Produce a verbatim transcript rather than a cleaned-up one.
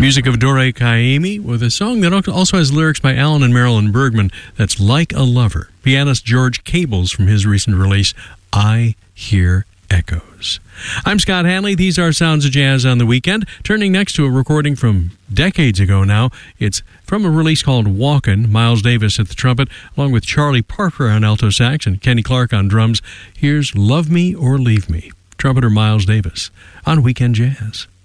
Music of Dore Kaimi with a song that also has lyrics by Alan and Marilyn Bergman. That's Like a Lover. Pianist George Cables from his recent release, I Hear Echoes. I'm Scott Hanley. These are Sounds of Jazz on the Weekend. Turning next to a recording from decades ago now. It's from a release called Walkin'. Miles Davis at the trumpet, along with Charlie Parker on alto sax and Kenny Clark on drums. Here's Love Me or Leave Me. Trumpeter Miles Davis on Weekend Jazz.